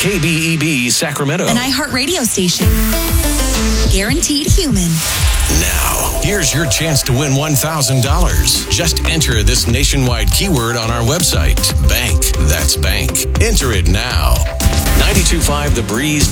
KBEB Sacramento. An iHeartRadio station. Guaranteed human. Now, here's your chance to win $1,000. Just enter this nationwide keyword on our website. Bank. That's bank. Enter it now. 92.5 The Breeze